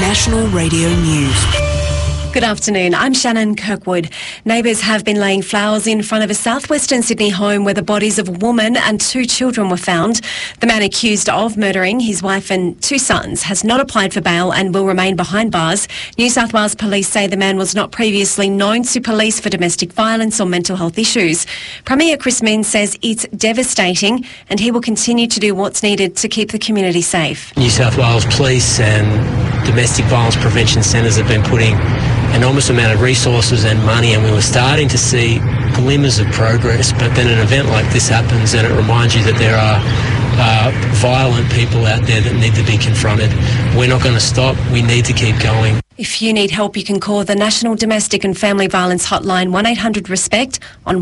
National Radio News. Good afternoon, I'm Shannon Kirkwood. Neighbours have been laying flowers in front of a southwestern Sydney home where the bodies of a woman and 2 children were found. The man accused of murdering his wife and 2 sons has not applied for bail and will remain behind bars. New South Wales police say the man was not previously known to police for domestic violence or mental health issues. Premier Chris Minns says it's devastating and he will continue to do what's needed to keep the community safe. New South Wales Police and domestic violence prevention centres have been putting enormous amount of resources and money, and we were starting to see glimmers of progress, but then an event like this happens and it reminds you that there are violent people out there that need to be confronted. We're not going to stop. We need to keep going. If you need help, you can call the National Domestic and Family Violence Hotline 1800-RESPECT on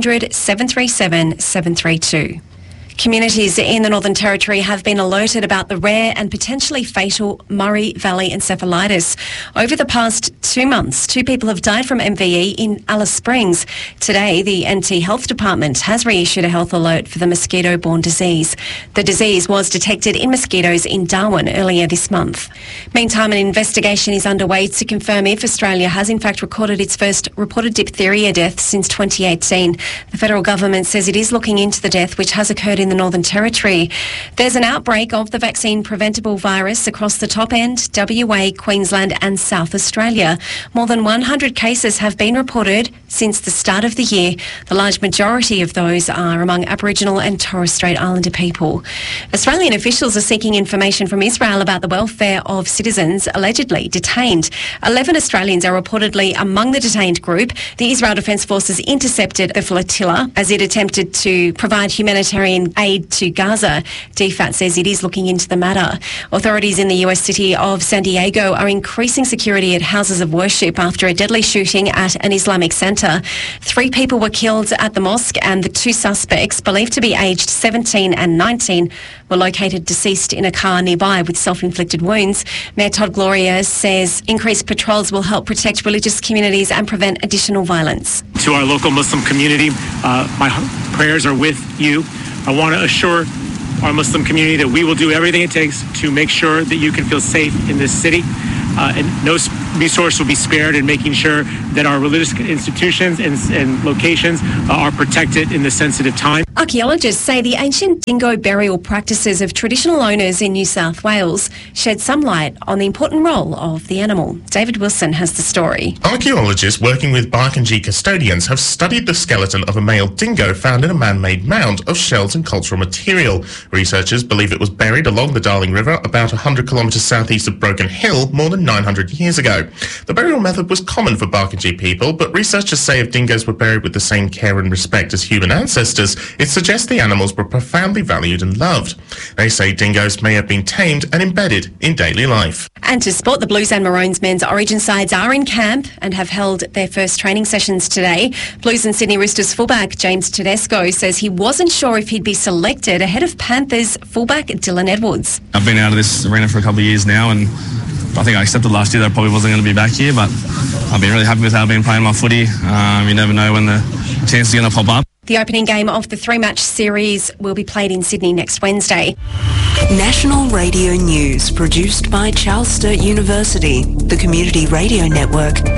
1800-737-732. Communities in the Northern Territory have been alerted about the rare and potentially fatal Murray Valley encephalitis. Over the past 2 months, 2 people have died from MVE in Alice Springs. Today, the NT Health Department has reissued a health alert for the mosquito-borne disease. The disease was detected in mosquitoes in Darwin earlier this month. Meantime, an investigation is underway to confirm if Australia has in fact recorded its first reported diphtheria death since 2018. The federal government says it is looking into the death, which has occurred in the Northern Territory. There's an outbreak of the vaccine-preventable virus across the top end, WA, Queensland and South Australia. More than 100 cases have been reported since the start of the year. The large majority of those are among Aboriginal and Torres Strait Islander people. Australian officials are seeking information from Israel about the welfare of citizens allegedly detained. 11 Australians are reportedly among the detained group. The Israel Defence Forces intercepted the flotilla as it attempted to provide humanitarian aid to Gaza. DFAT says it is looking into the matter. Authorities in the US city of San Diego are increasing security at houses of worship after a deadly shooting at an Islamic centre. 3 people were killed at the mosque and the 2 suspects, believed to be aged 17 and 19, were located deceased in a car nearby with self-inflicted wounds. Mayor Todd Gloria says increased patrols will help protect religious communities and prevent additional violence. To our local Muslim community, my prayers are with you. I want to assure our Muslim community that we will do everything it takes to make sure that you can feel safe in this city. And no resource will be spared in making sure that our religious institutions and locations are protected in this sensitive time. Archaeologists say the ancient dingo burial practices of traditional owners in New South Wales shed some light on the important role of the animal. David Wilson has the story. Archaeologists working with Barkindji custodians have studied the skeleton of a male dingo found in a man-made mound of shells and cultural material. Researchers believe it was buried along the Darling River about 100 kilometres southeast of Broken Hill more than 900 years ago. The burial method was common for Barkindji people, but researchers say if dingoes were buried with the same care and respect as human ancestors, it suggests the animals were profoundly valued and loved. They say dingoes may have been tamed and embedded in daily life. And to sport, the Blues and Maroons men's Origin sides are in camp and have held their first training sessions today. Blues and Sydney Roosters fullback James Tedesco says he wasn't sure if he'd be selected ahead of Panthers fullback Dylan Edwards. I've been out of this arena for a couple of years now, and I think I accepted last year that I probably wasn't going to be back here, but I've been really happy with how I've been playing my footy. You never know when the chance is going to pop up. The opening game of the 3-match series will be played in Sydney next Wednesday. National Radio News, produced by Charles Sturt University, the Community Radio Network